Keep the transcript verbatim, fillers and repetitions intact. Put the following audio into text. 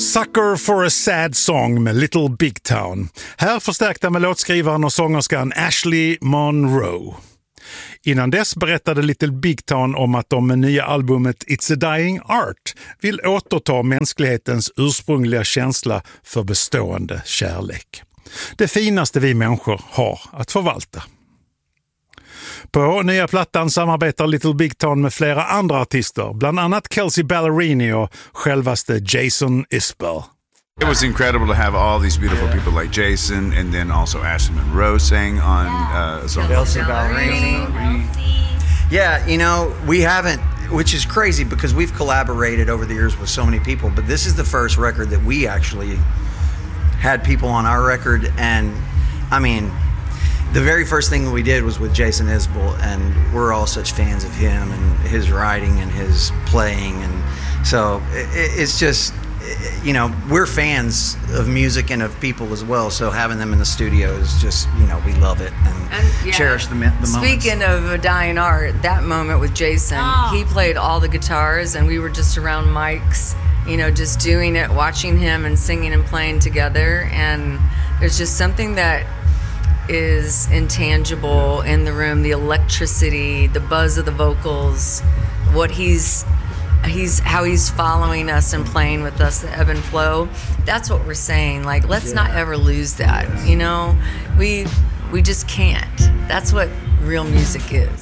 Sucker for a Sad Song med Little Big Town. Här förstärkta med låtskrivaren och sångerskan Ashley Monroe. Innan dess berättade Little Big Town om att de med nya albumet It's a Dying Art vill återta mänsklighetens ursprungliga känsla för bestående kärlek. Det finaste vi människor har att förvalta. På nya plattan samarbetar Little Big Town med flera andra artister, bland annat Kelsea Ballerini och självaste Jason Isbell. It was incredible to have all these beautiful people like Jason and then also Ashley Monroe sang on uh, a song. Kelsea Ballerini. Yeah, you know, we haven't, which is crazy because we've collaborated over the years with so many people, but this is the first record that we actually had people on our record, and I mean, the very first thing we did was with Jason Isbell, and we're all such fans of him and his writing and his playing, and so it, it's just, you know, we're fans of music and of people as well, so having them in the studio is just, you know, we love it and, and yeah, cherish the, the moments. Speaking of a dying art, that moment with Jason, oh. he played all the guitars and we were just around mics, you know, just doing it, watching him and singing and playing together, and there's just something that is intangible in the room, the electricity, the buzz of the vocals, what he's he's how he's following us and playing with us, the ebb and flow. That's what we're saying, like, let's yeah. not ever lose that, you know. We we just can't. That's what real music is.